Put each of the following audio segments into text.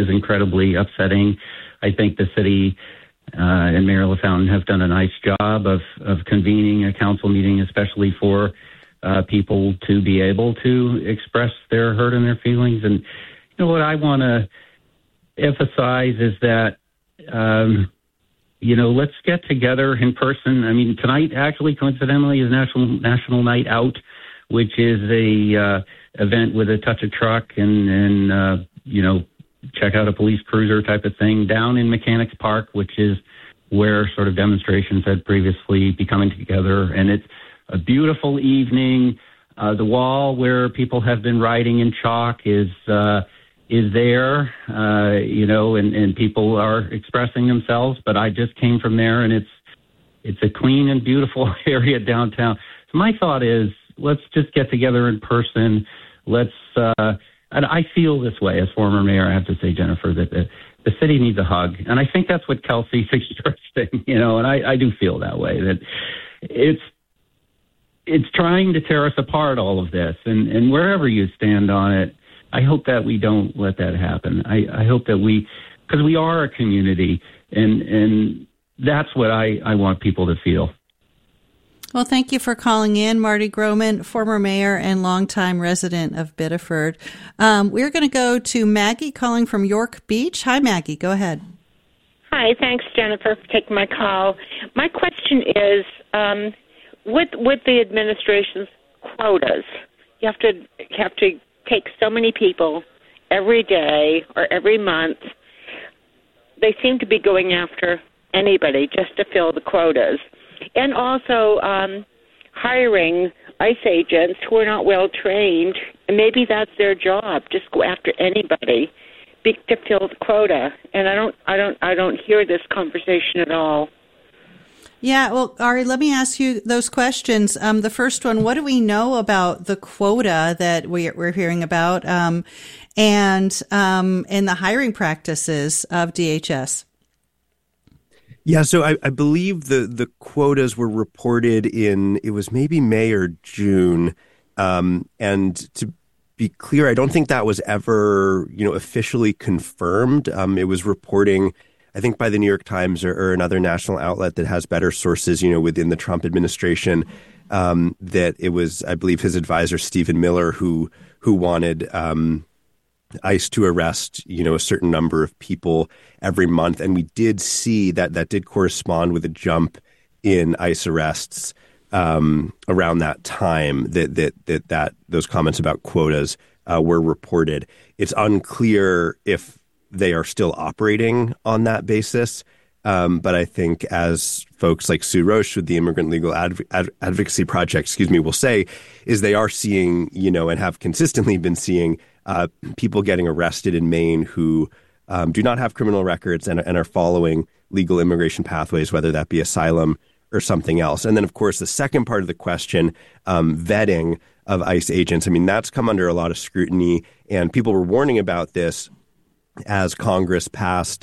incredibly upsetting. I think the city and Mayor LaFountain have done a nice job of convening a council meeting, especially for people to be able to express their hurt and their feelings. And what I want to emphasize is that, let's get together in person. I mean, tonight, actually, coincidentally, is National Night Out, which is a event with a touch of truck and check out a police cruiser type of thing down in Mechanics Park, which is where sort of demonstrations had previously be coming together. And it's a beautiful evening. The wall where people have been writing in chalk is there, and people are expressing themselves. But I just came from there, and it's a clean and beautiful area downtown. So my thought is, let's just get together in person. And I feel this way as former mayor, I have to say, Jennifer, that the city needs a hug. And I think that's what Kelsey's expressing, and I do feel that way, that it's trying to tear us apart, all of this. And wherever you stand on it, I hope that we don't let that happen. I hope that because we are a community, and that's what I want people to feel. Well, thank you for calling in, Marty Groman, former mayor and longtime resident of Biddeford. We're going to go to Maggie calling from York Beach. Hi, Maggie. Go ahead. Hi. Thanks, Jennifer, for taking my call. My question is, with the administration's quotas, you have to take so many people every day or every month. They seem to be going after anybody just to fill the quotas. And also hiring ICE agents who are not well trained, and maybe that's their job, just go after anybody to fill the quota. And I don't hear this conversation at all. Yeah, well, Ari, let me ask you those questions. The first one: what do we know about the quota that we're hearing about, and the hiring practices of DHS? Yeah, so I believe the quotas were reported it was maybe May or June. And to be clear, I don't think that was ever, officially confirmed. It was reporting, I think, by the New York Times or another national outlet that has better sources, within the Trump administration, that it was, I believe, his advisor, Stephen Miller, who wanted ICE to arrest, a certain number of people every month. And we did see that did correspond with a jump in ICE arrests around that time that those comments about quotas were reported. It's unclear if they are still operating on that basis. But I think, as folks like Sue Roche with the Immigrant Legal Advocacy Project, will say, is they are seeing, and have consistently been seeing people getting arrested in Maine who do not have criminal records and are following legal immigration pathways, whether that be asylum or something else. And then, of course, the second part of the question, vetting of ICE agents. I mean, that's come under a lot of scrutiny, and people were warning about this as Congress passed,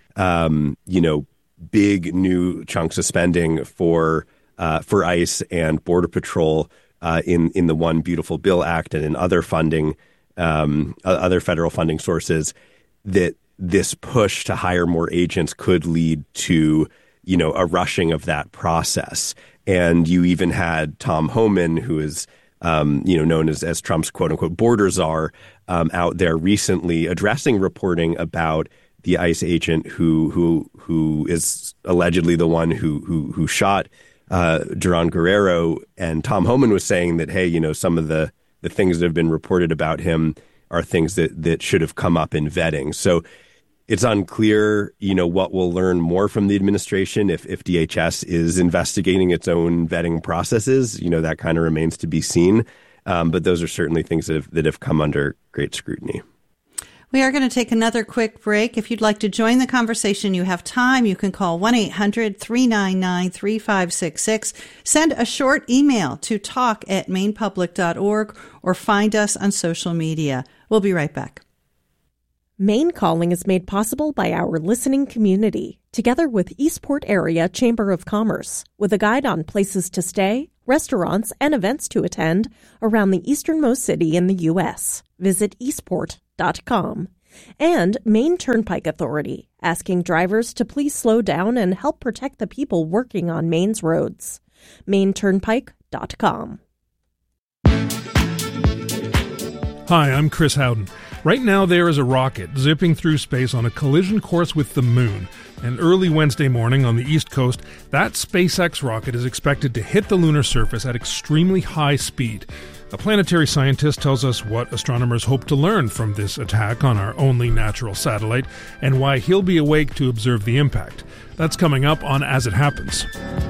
big new chunks of spending for ICE and Border Patrol in the One Beautiful Bill Act and in other funding, other federal funding sources, that this push to hire more agents could lead to, a rushing of that process. And you even had Tom Homan, who is, known as Trump's quote unquote border czar, out there recently addressing reporting about the ICE agent who is allegedly the one who shot Duran Guerrero. And Tom Homan was saying that, hey, some of the things that have been reported about him are things that should have come up in vetting. So it's unclear, what we'll learn more from the administration if DHS is investigating its own vetting processes. That kind of remains to be seen. But those are certainly things that have come under great scrutiny. We are going to take another quick break. If you'd like to join the conversation, you have time. You can call 1-800-399-3566. Send a short email to talk@mainepublic.org or find us on social media. We'll be right back. Maine Calling is made possible by our listening community, together with Eastport Area Chamber of Commerce, with a guide on places to stay, restaurants, and events to attend around the easternmost city in the U.S. Visit eastport.com. And Maine Turnpike Authority, asking drivers to please slow down and help protect the people working on Maine's roads. MaineTurnpike.com. Hi, I'm Chris Howden. Right now there is a rocket zipping through space on a collision course with the moon. And early Wednesday morning on the East Coast, that SpaceX rocket is expected to hit the lunar surface at extremely high speed. A planetary scientist tells us what astronomers hope to learn from this attack on our only natural satellite and why he'll be awake to observe the impact. That's coming up on As It Happens.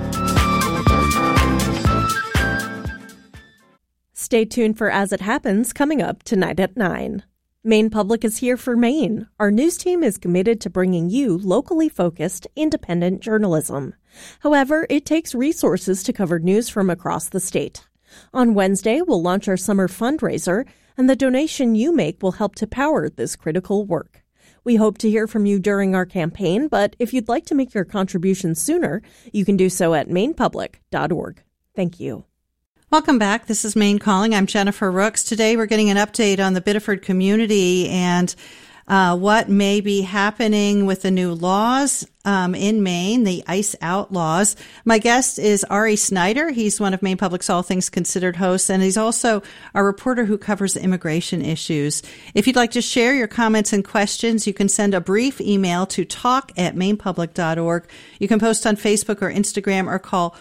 Stay tuned for As It Happens, coming up tonight at 9. Maine Public is here for Maine. Our news team is committed to bringing you locally focused, independent journalism. However, it takes resources to cover news from across the state. On Wednesday, we'll launch our summer fundraiser, and the donation you make will help to power this critical work. We hope to hear from you during our campaign, but if you'd like to make your contribution sooner, you can do so at mainepublic.org. Thank you. Welcome back. This is Maine Calling. I'm Jennifer Rooks. Today we're getting an update on the Biddeford community and what may be happening with the new laws in Maine, the ICE out laws. My guest is Ari Snyder. He's one of Maine Public's All Things Considered hosts, and he's also a reporter who covers immigration issues. If you'd like to share your comments and questions, you can send a brief email to talk@mainepublic.org. You can post on Facebook or Instagram or call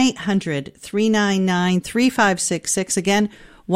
1-800-399-3566. Again,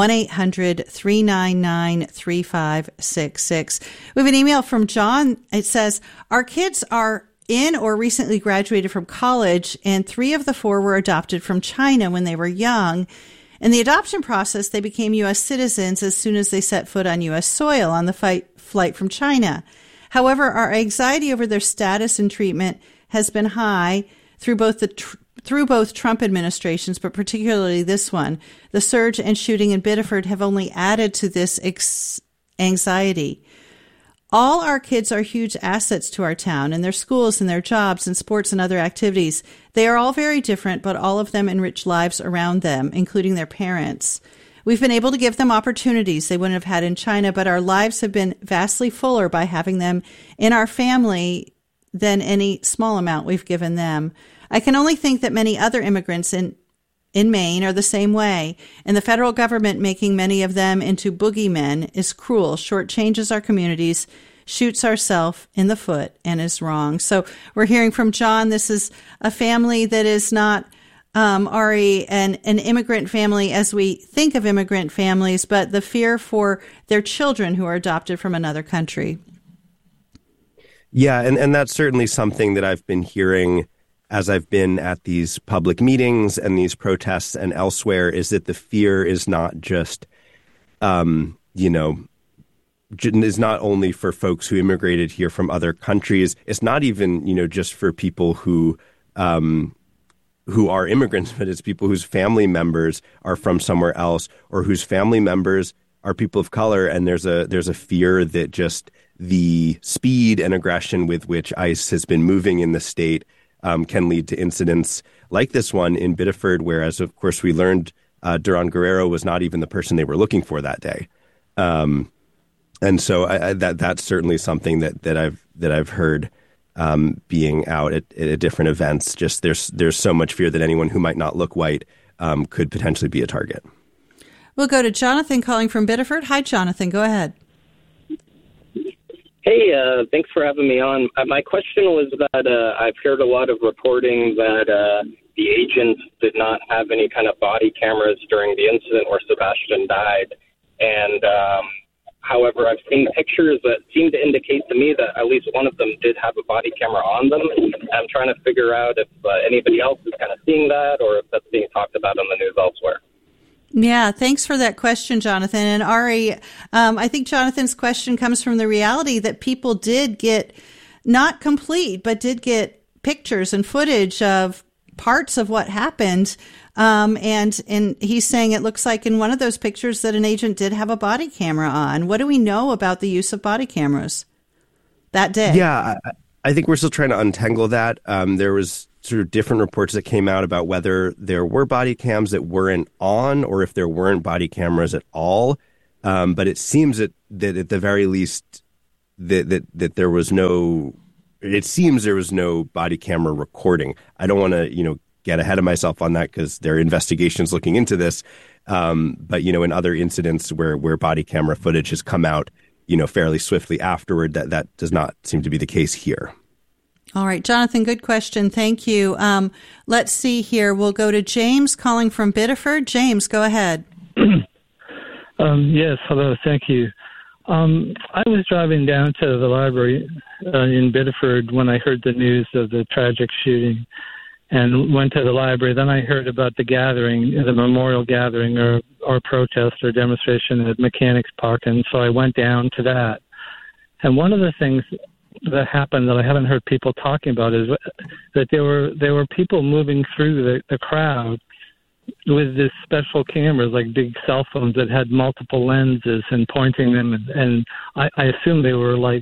1-800-399-3566. We have an email from John. It says, our kids are in or recently graduated from college, and 3 of the 4 were adopted from China when they were young. In the adoption process, they became U.S. citizens as soon as they set foot on U.S. soil on the flight from China. However, our anxiety over their status and treatment has been high through both Trump administrations, but particularly this one. The surge and shooting in Biddeford have only added to this anxiety. All our kids are huge assets to our town and their schools and their jobs and sports and other activities. They are all very different, but all of them enrich lives around them, including their parents. We've been able to give them opportunities they wouldn't have had in China, but our lives have been vastly fuller by having them in our family than any small amount we've given them. I can only think that many other immigrants in Maine are the same way, and the federal government making many of them into boogeymen is cruel, shortchanges our communities, shoots ourselves in the foot, and is wrong. So we're hearing from John. This is a family that is not, Ari, an immigrant family as we think of immigrant families, but the fear for their children who are adopted from another country. Yeah, and that's certainly something that I've been hearing as I've been at these public meetings and these protests and elsewhere, is that the fear is not just, is not only for folks who immigrated here from other countries. It's not even, just for people who are immigrants, but it's people whose family members are from somewhere else or whose family members are people of color. And there's a fear that just the speed and aggression with which ICE has been moving in the state can lead to incidents like this one in Biddeford, whereas, of course, we learned Duran Guerrero was not even the person they were looking for that day. And so that's certainly something that I've heard being out at different events. Just there's so much fear that anyone who might not look white could potentially be a target. We'll go to Jonathan calling from Biddeford. Hi, Jonathan. Go ahead. Hey, thanks for having me on. My question was that I've heard a lot of reporting that the agents did not have any kind of body cameras during the incident where Sebastian died. And however, I've seen pictures that seem to indicate to me that at least one of them did have a body camera on them. I'm trying to figure out if anybody else is kind of seeing that or if that's being talked about on the news elsewhere. Yeah, thanks for that question, Jonathan. And Ari, I think Jonathan's question comes from the reality that people did get, not complete, but did get pictures and footage of parts of what happened. And he's saying it looks like in one of those pictures that an agent did have a body camera on. What do we know about the use of body cameras that day? Yeah, I think we're still trying to untangle that. There was sort of different reports that came out about whether there were body cams that weren't on or if there weren't body cameras at all. But it seems that at the very least, that there was no. It seems there was no body camera recording. I don't want to, get ahead of myself on that because there are investigations looking into this. But, in other incidents where body camera footage has come out, fairly swiftly afterward, that does not seem to be the case here. All right, Jonathan, good question. Thank you. Let's see here. We'll go to James calling from Biddeford. James, go ahead. Yes, hello. Thank you. I was driving down to the library in Biddeford when I heard the news of the tragic shooting and went to the library. Then I heard about the gathering, the memorial gathering or protest or demonstration at Mechanics Park, and so I went down to that. And one of the things that happened that I haven't heard people talking about is that there were people moving through the crowd with this special cameras, like big cell phones that had multiple lenses and pointing them. And I assume they were like,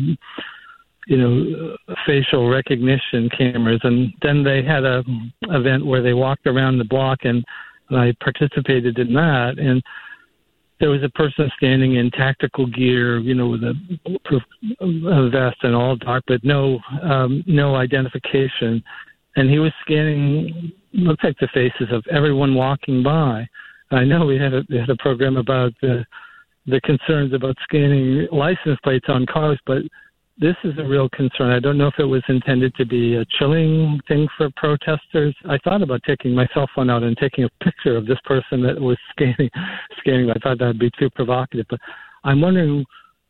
facial recognition cameras. And then they had a event where they walked around the block, and I participated in that. And there was a person standing in tactical gear, with a vest and all dark, but no identification. And he was scanning, looked like the faces of everyone walking by. I know we had a program about the concerns about scanning license plates on cars, but this is a real concern. I don't know if it was intended to be a chilling thing for protesters. I thought about taking my cell phone out and taking a picture of this person that was scanning. I thought that would be too provocative, but I'm wondering,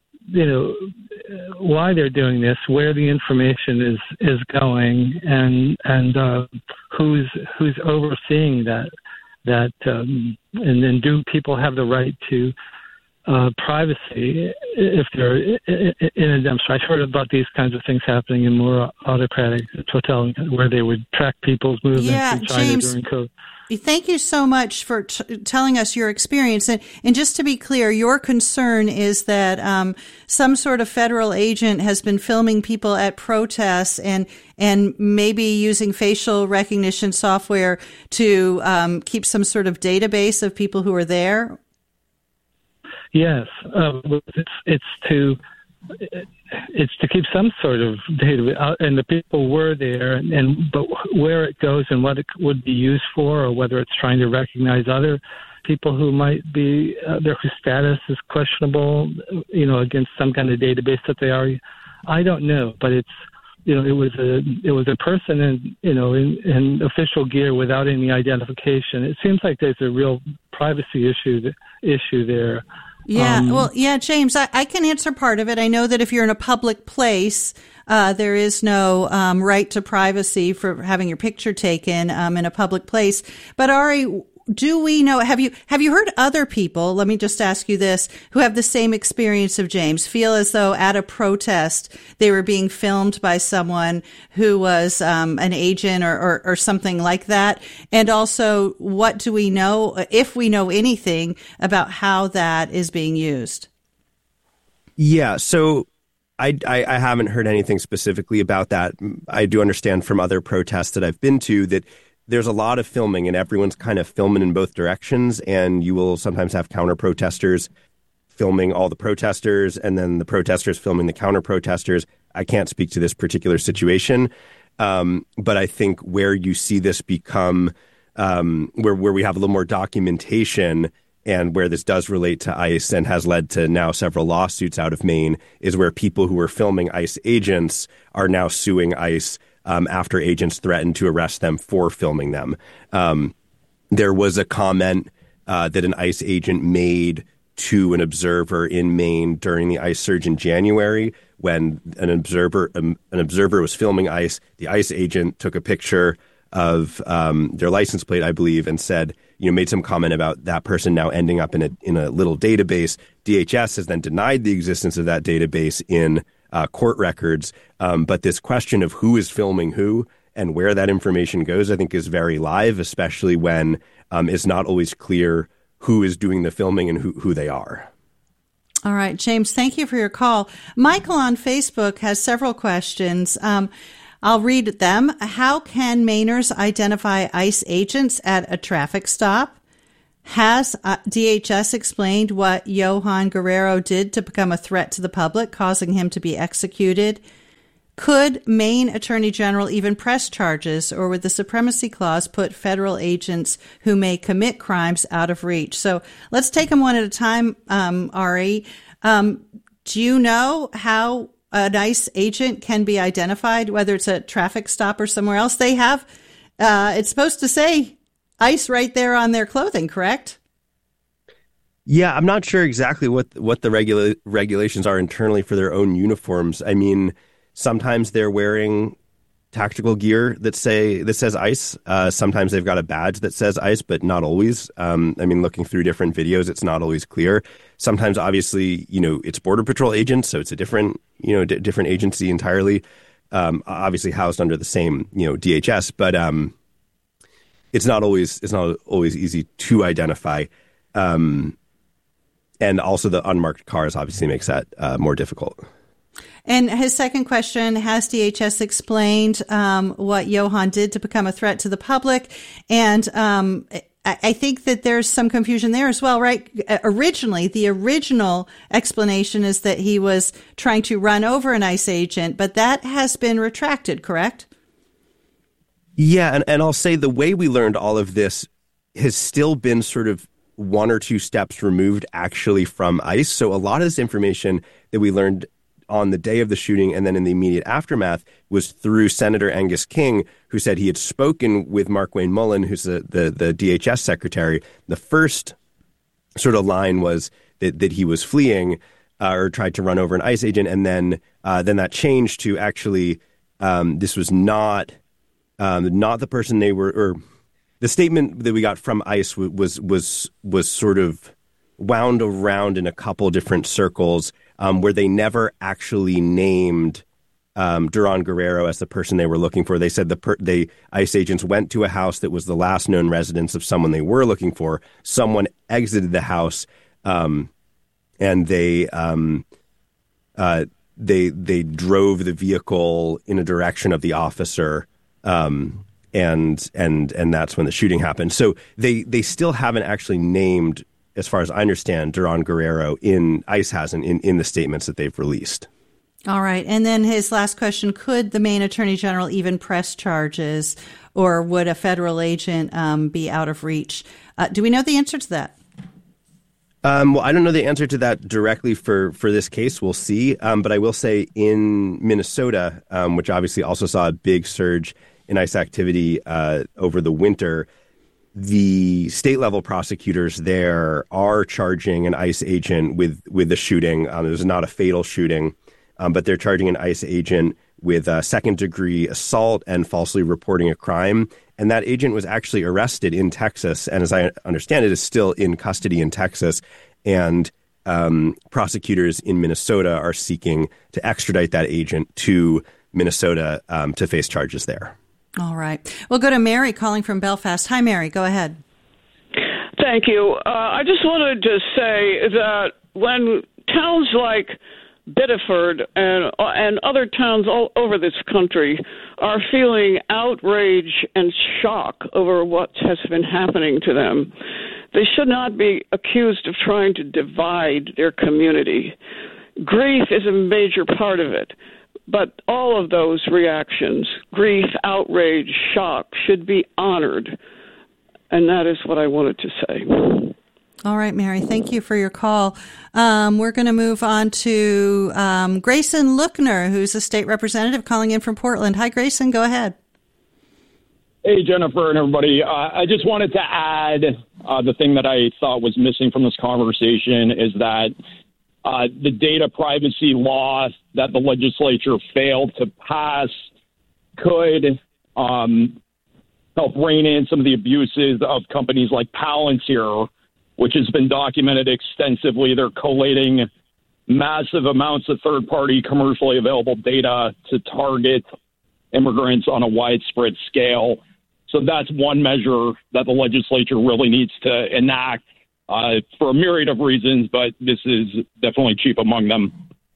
why they're doing this, where the information is going, and who's overseeing that, and then do people have the right to privacy if they're in a dumpster? I've heard about these kinds of things happening in more autocratic totalitarian, where they would track people's movements in China James, during COVID. Thank you so much for telling us your experience. And just to be clear, your concern is that some sort of federal agent has been filming people at protests and maybe using facial recognition software to keep some sort of database of people who are there? Yes, it's to keep some sort of data, and the people were there, but where it goes and what it would be used for, or whether it's trying to recognize other people who might be their status is questionable, against some kind of database that they are. I don't know, but it's it was a person in official gear without any identification. It seems like there's a real privacy issue there. Yeah, James, I can answer part of it. I know that if you're in a public place, there is no right to privacy for having your picture taken in a public place. But Ari, do we know, have you heard other people, let me just ask you this, who have the same experience of James, feel as though at a protest they were being filmed by someone who was an agent or something like that? And also, what do we know, if we know anything, about how that is being used? Yeah, so I haven't heard anything specifically about that. I do understand from other protests that I've been to that there's a lot of filming and everyone's kind of filming in both directions, and you will sometimes have counter protesters filming all the protesters and then the protesters filming the counter protesters. I can't speak to this particular situation, but I think where you see this become where we have a little more documentation and where this does relate to ICE and has led to now several lawsuits out of Maine is where people who were filming ICE agents are now suing ICE after agents threatened to arrest them for filming them. There was a comment that an ICE agent made to an observer in Maine during the ICE surge in January when an observer was filming ICE. The ICE agent took a picture of their license plate, I believe, and said, made some comment about that person now ending up in a little database. DHS has then denied the existence of that database in court records. But this question of who is filming who and where that information goes, I think is very live, especially when it's not always clear who is doing the filming and who they are. All right, James, thank you for your call. Michael on Facebook has several questions. I'll read them. How can Mainers identify ICE agents at a traffic stop? Has DHS explained what Johan Guerrero did to become a threat to the public, causing him to be executed? Could Maine Attorney General even press charges, or would the Supremacy Clause put federal agents who may commit crimes out of reach? So let's take them one at a time, Ari. Do you know how an ICE agent can be identified, whether it's a traffic stop or somewhere else? They have, it's supposed to say ICE right there on their clothing, correct? Yeah, I'm not sure exactly what the regulations are internally for their own uniforms. I mean, sometimes they're wearing tactical gear that says ICE. Sometimes they've got a badge that says ICE, but not always. I mean, looking through different videos, it's not always clear. Sometimes, obviously, it's Border Patrol agents, so it's a different, different agency entirely. Obviously housed under the same, DHS, but it's not always easy to identify. And also the unmarked cars obviously makes that more difficult. And his second question, has DHS explained what Johan did to become a threat to the public? And I think that there's some confusion there as well, right? Originally, the original explanation is that he was trying to run over an ICE agent, but that has been retracted, correct? Yeah, and I'll say the way we learned all of this has still been sort of one or two steps removed actually from ICE. So a lot of this information that we learned on the day of the shooting and then in the immediate aftermath was through Senator Angus King, who said he had spoken with Markwayne Mullin, who's the DHS secretary. The first sort of line was that he was fleeing or tried to run over an ICE agent, and then that changed to actually this was not the person they were, or the statement that we got from ICE was sort of wound around in a couple different circles where they never actually named Duran Guerrero as the person they were looking for. They said the ICE agents went to a house that was the last known residence of someone they were looking for. Someone exited the house, and they drove the vehicle in a direction of the officer. And that's when the shooting happened. So they still haven't actually named, as far as I understand, Duran Guerrero ICE hasn't in the statements that they've released. All right. And then his last question, could the Maine Attorney General even press charges, or would a federal agent be out of reach? Do we know the answer to that? Well, I don't know the answer to that directly for this case. We'll see. But I will say in Minnesota, which obviously also saw a big surge in ICE activity over the winter, the state-level prosecutors there are charging an ICE agent with the shooting. It was not a fatal shooting, but they're charging an ICE agent with second-degree assault and falsely reporting a crime. And that agent was actually arrested in Texas, and as I understand it, is still in custody in Texas. And prosecutors in Minnesota are seeking to extradite that agent to Minnesota to face charges there. All right. We'll go to Mary calling from Belfast. Hi, Mary. Go ahead. Thank you. I just wanted to say that when towns like Biddeford and other towns all over this country are feeling outrage and shock over what has been happening to them, they should not be accused of trying to divide their community. Grief is a major part of it. But all of those reactions, grief, outrage, shock, should be honored. And that is what I wanted to say. All right, Mary, thank you for your call. We're going to move on to Grayson Lookner, who's a state representative calling in from Portland. Hi, Grayson, go ahead. Hey, Jennifer and everybody. I just wanted to add the thing that I thought was missing from this conversation is that the data privacy law that the legislature failed to pass could help rein in some of the abuses of companies like Palantir, which has been documented extensively. They're collating massive amounts of third-party commercially available data to target immigrants on a widespread scale. So that's one measure that the legislature really needs to enact for a myriad of reasons, but this is definitely chief among them.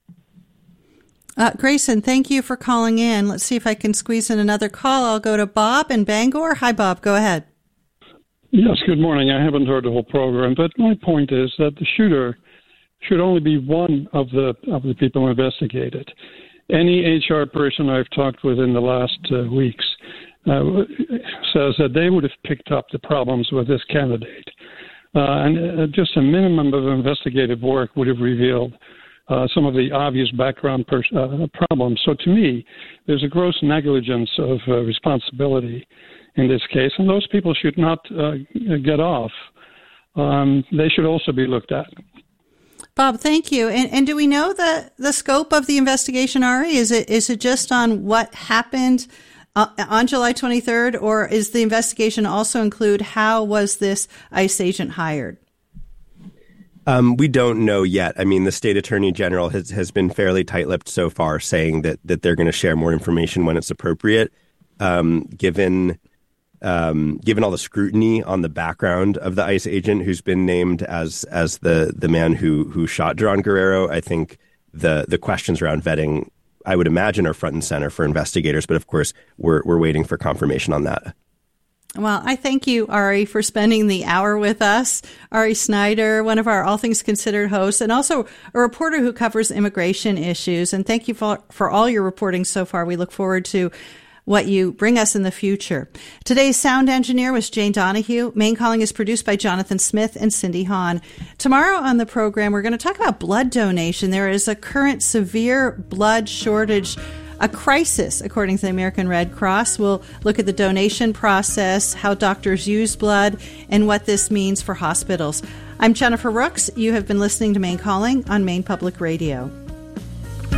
Grayson, thank you for calling in. Let's see if I can squeeze in another call. I'll go to Bob in Bangor. Hi, Bob. Go ahead. Yes, good morning. I haven't heard the whole program, but my point is that the shooter should only be one of the people investigated. Any HR person I've talked with in the last weeks says that they would have picked up the problems with this candidate. And just a minimum of investigative work would have revealed some of the obvious background problems. So to me, there's a gross negligence of responsibility in this case, and those people should not get off. They should also be looked at. Bob, thank you. And do we know the scope of the investigation, Ari? Is it just on what happened on July 23rd, or is the investigation also include how was this ICE agent hired? We don't know yet. I mean, the state attorney general has been fairly tight-lipped so far, saying that they're going to share more information when it's appropriate. Given all the scrutiny on the background of the ICE agent who's been named as the man who shot Jeron Guerrero, I think the questions around vetting, I would imagine, are front and center for investigators. But of course, we're waiting for confirmation on that. Well, I thank you, Ari, for spending the hour with us. Ari Snyder, one of our All Things Considered hosts, and also a reporter who covers immigration issues. And thank you for all your reporting so far. We look forward to what you bring us in the future. Today's sound engineer was Jane Donahue. Maine Calling is produced by Jonathan Smith and Cindy Hahn. Tomorrow on the program, we're going to talk about blood donation. There is a current severe blood shortage, a crisis, according to the American Red Cross. We'll look at the donation process, how doctors use blood, and what this means for hospitals. I'm Jennifer Rooks. You have been listening to Maine Calling on Maine Public Radio.